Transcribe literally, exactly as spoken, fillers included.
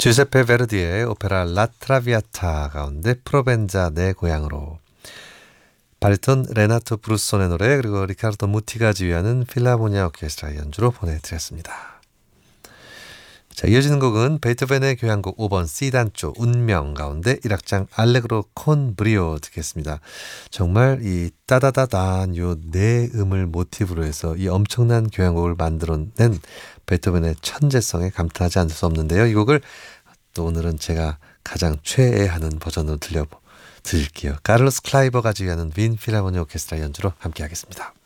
주세페 베르디의 오페라 라트라비아타 가운데 프로벤자 내 고향으로, 바리톤 레나토 브루소의 노래, 그리고 리카르도 무티가 지휘하는 필라모니아 오케스트라 연주로 보내드렸습니다. 자, 이어지는 곡은 베토벤의 교향곡 오 번 C단조 운명 가운데 일 악장 알레그로 콘 브리오 듣겠습니다. 정말 이 따다다단 요 네 음을 모티브로 해서 이 엄청난 교향곡을 만들어낸 베토벤의 천재성에 감탄하지 않을 수 없는데요. 이 곡을 또 오늘은 제가 가장 최애하는 버전으로 들려 드릴게요. 카를로스 클라이버가 지휘하는 빈 필하모니 오케스트라 연주로 함께하겠습니다.